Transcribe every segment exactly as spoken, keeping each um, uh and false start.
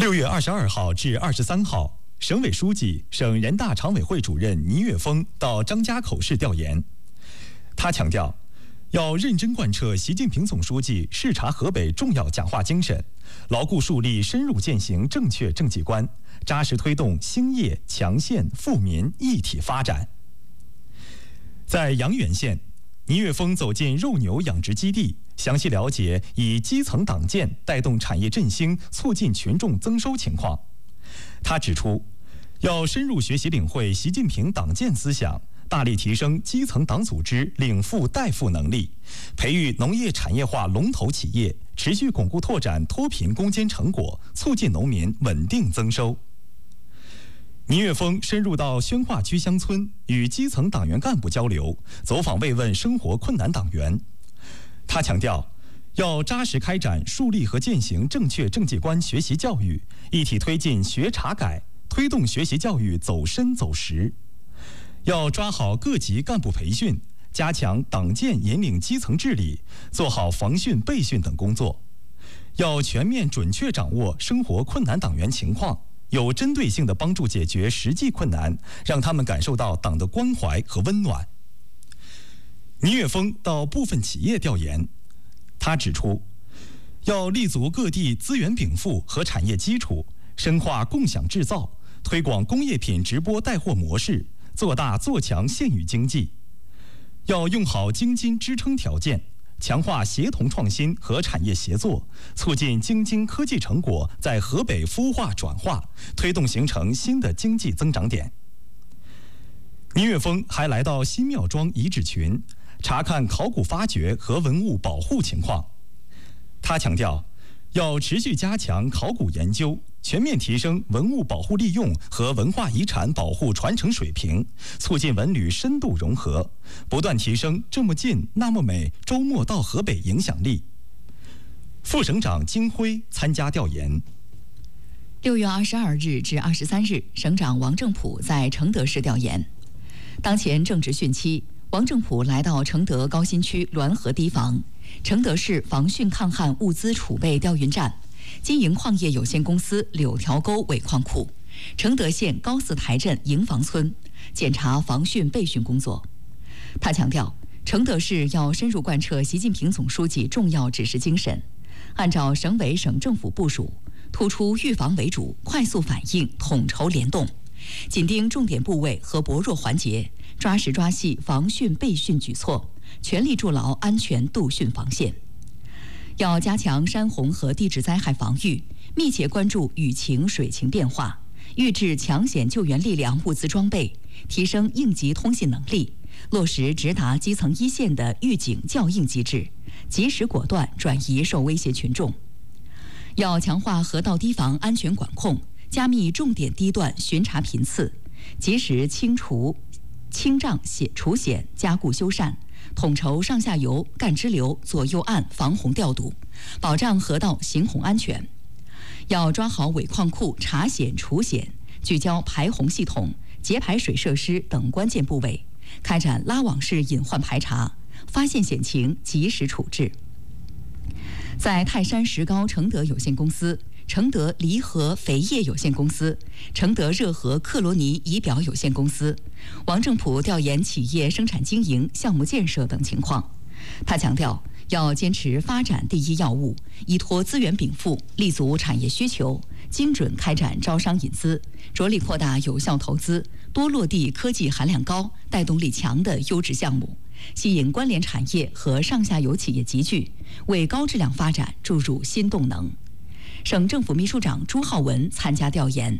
六月二十二号至二十三号，省委书记、省人大常委会主任倪岳峰到张家口市调研。他强调，要认真贯彻习近平总书记视察河北重要讲话精神，牢固树立深入践行正确政绩观，扎实推动兴业强县富民一体发展。在阳原县，倪岳峰走进肉牛养殖基地，详细了解以基层党建带动产业振兴、促进群众增收情况。他指出，要深入学习领会习近平党建思想，大力提升基层党组织领赋代赋能力，培育农业产业化龙头企业，持续巩固拓展脱贫攻坚成果，促进农民稳定增收。倪岳峰深入到宣化区乡村，与基层党员干部交流，走访慰问生活困难党员。他强调，要扎实开展树立和践行正确政绩观学习教育，一体推进学察改，推动学习教育走深走实。要抓好各级干部培训，加强党建引领基层治理，做好防训备训等工作。要全面准确掌握生活困难党员情况，有针对性地帮助解决实际困难，让他们感受到党的关怀和温暖。倪岳峰到部分企业调研，他指出，要立足各地资源禀赋和产业基础，深化共享制造，推广工业品直播带货模式，做大做强县域经济。要用好京津支撑条件，强化协同创新和产业协作，促进京津科技成果在河北孵化转化，推动形成新的经济增长点。倪岳峰还来到新庙庄遗址群，查看考古发掘和文物保护情况。他强调，要持续加强考古研究，全面提升文物保护利用和文化遗产保护传承水平，促进文旅深度融合，不断提升这么近那么美周末到河北影响力。副省长金辉参加调研。 六月二十二日至二十三日，省长王正普在承德市调研。当前正值汛期，王正普来到承德高新区滦河堤防、承德市防汛抗旱物资储备调运站、金营矿业有限公司柳条沟尾矿库、承德县高四台镇营房村，检查防汛备汛工作。他强调，承德市要深入贯彻习近平总书记重要指示精神，按照省委省政府部署，突出预防为主、快速反应、统筹联动，紧盯重点部位和薄弱环节，抓实抓细防汛备汛举措，全力筑牢安全度汛防线。要加强山洪和地质灾害防御，密切关注雨情水情变化，预置抢险救援力量物资装备，提升应急通信能力，落实直达基层一线的预警校应机制，及时果断转移受威胁群众。要强化河道堤防安全管控，加密重点堤段巡查频次，及时清除清障险除险，加固修缮，统筹上下游、干支流、左右岸防洪调度，保障河道行洪安全。要抓好尾矿库查险除险，聚焦排洪系统、节排水设施等关键部位，开展拉网式隐患排查，发现险情及时处置。在泰山石膏承德有限公司、承德离合肥业有限公司、承德热河克罗尼仪表有限公司，王正普调研企业生产经营、项目建设等情况。他强调，要坚持发展第一要务，依托资源禀赋，立足产业需求，精准开展招商引资，着力扩大有效投资，多落地科技含量高、带动力强的优质项目，吸引关联产业和上下游企业集聚，为高质量发展注入新动能。省政府秘书长朱浩文参加调研。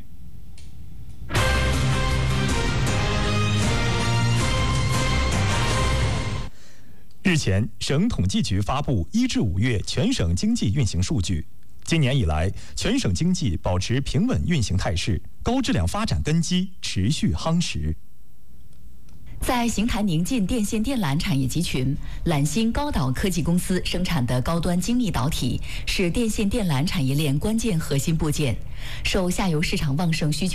日前，省统计局发布一至五月全省经济运行数据。今年以来，全省经济保持平稳运行态势，高质量发展根基持续夯实。 在邢台宁晋电线电缆产业集群，揽星高导科技公司生产的高端精密导体是电线电缆产业链关键核心部件，受下游市场旺盛需求